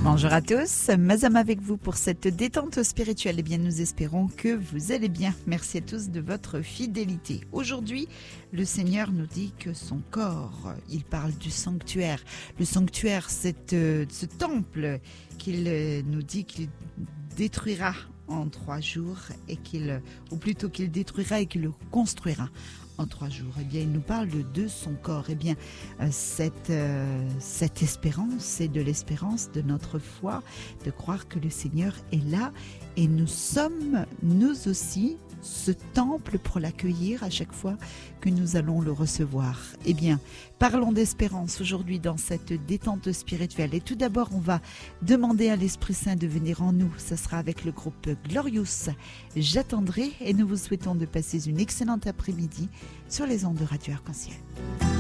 Bonjour à tous, Mazam avec vous pour cette détente spirituelle. Eh bien, nous espérons que vous allez bien. Merci à tous de votre fidélité. Aujourd'hui, le Seigneur nous dit que son corps, il parle du sanctuaire. Le sanctuaire, c'est ce temple qu'il nous dit qu'il détruira en 3 jours et ou plutôt qu'il détruira et qu'il le construira en 3 jours. Eh bien, il nous parle de son corps. Eh bien, cette espérance, c'est de l'espérance de notre foi, de croire que le Seigneur est là et nous sommes, nous aussi, ce temple pour l'accueillir à chaque fois que nous allons le recevoir. Eh bien, parlons d'espérance aujourd'hui dans cette détente spirituelle. Et tout d'abord, on va demander à l'Esprit Saint de venir en nous. Ça sera avec le groupe Glorious. J'attendrai et nous vous souhaitons de passer une excellente après-midi sur les ondes de Radio Arc-en-Ciel.